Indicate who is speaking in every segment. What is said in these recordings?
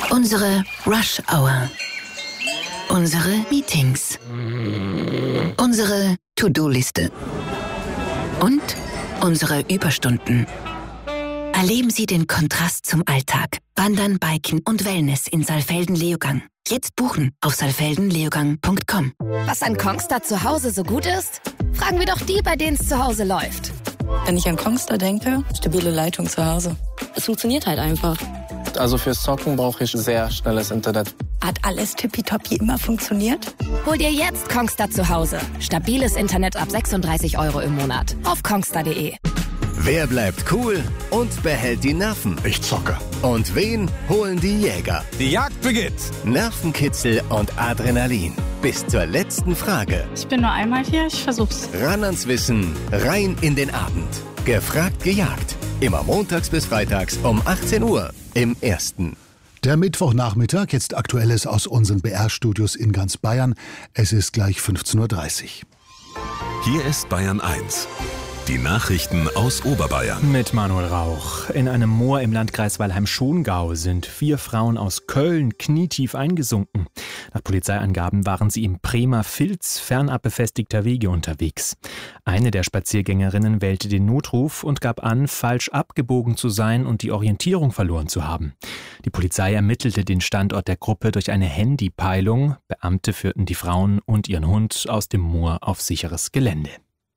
Speaker 1: Unsere Rush Hour. Unsere Meetings. Unsere To-Do-Liste. Und unsere Überstunden. Erleben Sie den Kontrast zum Alltag. Wandern, Biken und Wellness in Saalfelden-Leogang. Jetzt buchen auf saalfeldenleogang.com.
Speaker 2: Was an Kongstar zu Hause so gut ist? Fragen wir doch die, bei denen es zu Hause läuft.
Speaker 3: Wenn ich an Kongstar denke, stabile Leitung zu Hause. Es funktioniert halt einfach.
Speaker 4: Also fürs Zocken brauche ich sehr schnelles Internet.
Speaker 3: Hat alles tippitoppi immer funktioniert?
Speaker 2: Hol dir jetzt Kongstar zu Hause. Stabiles Internet ab 36 € im Monat. Auf kongstar.de.
Speaker 5: Wer bleibt cool und behält die Nerven?
Speaker 6: Ich zocke.
Speaker 5: Und wen holen die Jäger?
Speaker 6: Die Jagd beginnt.
Speaker 5: Nervenkitzel und Adrenalin. Bis zur letzten Frage.
Speaker 7: Ich bin nur einmal hier, ich versuch's.
Speaker 5: Ran ans Wissen, rein in den Abend. Gefragt, gejagt. Immer montags bis freitags um 18 Uhr im Ersten.
Speaker 6: Der Mittwochnachmittag, jetzt Aktuelles aus unseren BR-Studios in ganz Bayern. Es ist gleich 15:30 Uhr.
Speaker 8: Hier ist Bayern 1. Die Nachrichten aus Oberbayern.
Speaker 9: Mit Manuel Rauch. In einem Moor im Landkreis Weilheim-Schongau sind 4 Frauen aus Köln knietief eingesunken. Nach Polizeiangaben waren sie im Bremer Filz fernab befestigter Wege unterwegs. Eine der Spaziergängerinnen wählte den Notruf und gab an, falsch abgebogen zu sein und die Orientierung verloren zu haben. Die Polizei ermittelte den Standort der Gruppe durch eine Handypeilung. Beamte führten die Frauen und ihren Hund aus dem Moor auf sicheres Gelände.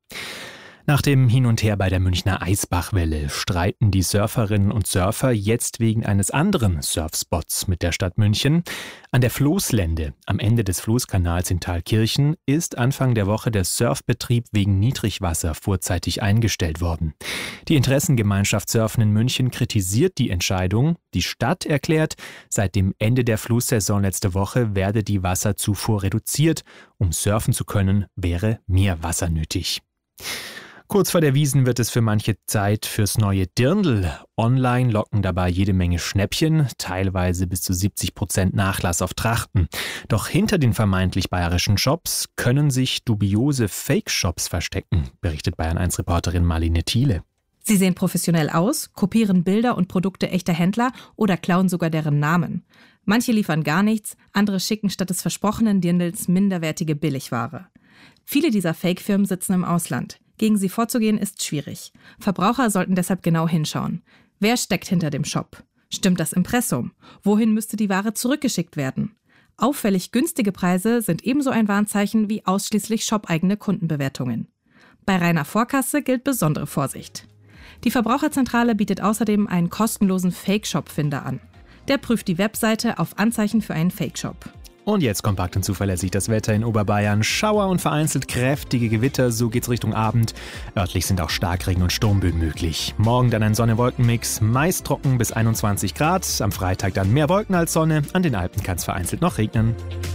Speaker 9: Nach dem Hin und Her bei der Münchner Eisbachwelle streiten die Surferinnen und Surfer jetzt wegen eines anderen Surfspots mit der Stadt München. An der Floßlände, am Ende des Floßkanals in Thalkirchen, ist Anfang der Woche der Surfbetrieb wegen Niedrigwasser vorzeitig eingestellt worden. Die Interessengemeinschaft Surfen in München kritisiert die Entscheidung. Die Stadt erklärt, seit dem Ende der Flusssaison letzte Woche werde die Wasserzufuhr reduziert. Um surfen zu können, wäre mehr Wasser nötig. Kurz vor der Wiesn wird es für manche Zeit fürs neue Dirndl. Online locken dabei jede Menge Schnäppchen, teilweise bis zu 70% Nachlass auf Trachten. Doch hinter den vermeintlich bayerischen Shops können sich dubiose Fake-Shops verstecken, berichtet Bayern-1-Reporterin Marlene Thiele.
Speaker 10: Sie sehen professionell aus, kopieren Bilder und Produkte echter Händler oder klauen sogar deren Namen. Manche liefern gar nichts, andere schicken statt des versprochenen Dirndls minderwertige Billigware. Viele dieser Fake-Firmen sitzen im Ausland. Gegen sie vorzugehen ist schwierig. Verbraucher sollten deshalb genau hinschauen. Wer steckt hinter dem Shop? Stimmt das Impressum? Wohin müsste die Ware zurückgeschickt werden? Auffällig günstige Preise sind ebenso ein Warnzeichen wie ausschließlich shop-eigene Kundenbewertungen. Bei reiner Vorkasse gilt besondere Vorsicht. Die Verbraucherzentrale bietet außerdem einen kostenlosen Fake-Shop-Finder an. Der prüft die Webseite auf Anzeichen für einen Fake-Shop.
Speaker 9: Und jetzt kompakt und zuverlässig das Wetter in Oberbayern. Schauer und vereinzelt kräftige Gewitter, so geht's Richtung Abend. Örtlich sind auch Starkregen und Sturmböen möglich. Morgen dann ein Sonne-Wolken-Mix, meist trocken bis 21 Grad. Am Freitag dann mehr Wolken als Sonne. An den Alpen kann es vereinzelt noch regnen.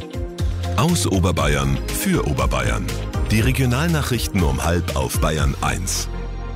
Speaker 8: Aus Oberbayern für Oberbayern. Die Regionalnachrichten um 12:30 auf Bayern 1.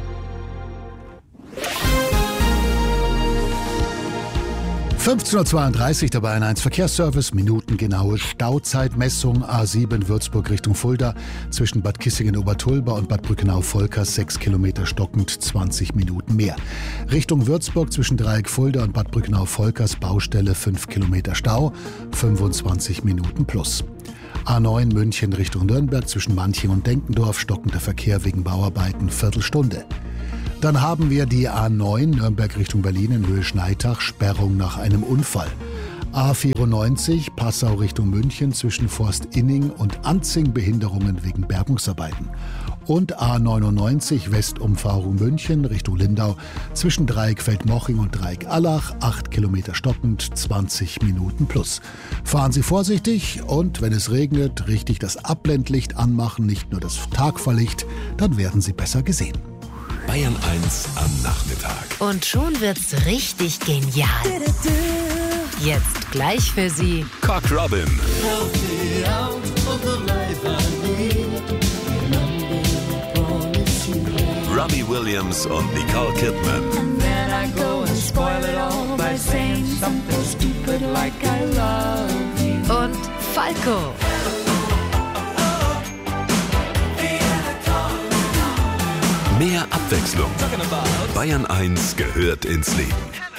Speaker 6: (15:32 der Bayern 1 Verkehrsservice, minutengenaue Stauzeitmessung A7 Würzburg Richtung Fulda, zwischen Bad Kissingen-Obertulba und Bad Brückenau-Volkers 6 Kilometer stockend, 20 Minuten mehr. Richtung Würzburg zwischen Dreieck Fulda und Bad Brückenau-Volkers Baustelle 5 Kilometer Stau, 25 Minuten plus. A9 München Richtung Nürnberg zwischen Manching und Denkendorf, stockender Verkehr wegen Bauarbeiten, Viertelstunde. Dann haben wir die A9 Nürnberg Richtung Berlin in Höhe Schneitach, Sperrung nach einem Unfall. A94 Passau Richtung München zwischen Forst-Inning und Anzing, Behinderungen wegen Bergungsarbeiten. Und A99 Westumfahrung München Richtung Lindau zwischen Dreieck Feldmoching und Dreieck Allach, 8 Kilometer stockend, 20 Minuten plus. Fahren Sie vorsichtig und wenn es regnet, richtig das Abblendlicht anmachen, nicht nur das Tagfahrlicht, dann werden Sie besser gesehen.
Speaker 8: Bayern 1 am Nachmittag.
Speaker 1: Und schon wird's richtig genial. Jetzt gleich für Sie
Speaker 8: Cock Robin. Robbie Williams und Nicole Kidman.
Speaker 1: und Falco.
Speaker 8: Mehr Abwechslung. Bayern 1 gehört ins Leben.